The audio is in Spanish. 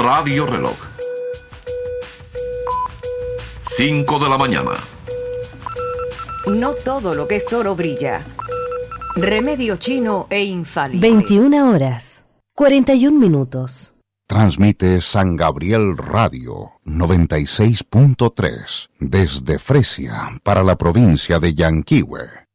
Radio Reloj. 5 de la mañana. No todo lo que es oro brilla. Remedio chino e infalible. 21 horas, 41 minutos. Transmite San Gabriel Radio 96.3 desde Fresia para la provincia de Yanquihue.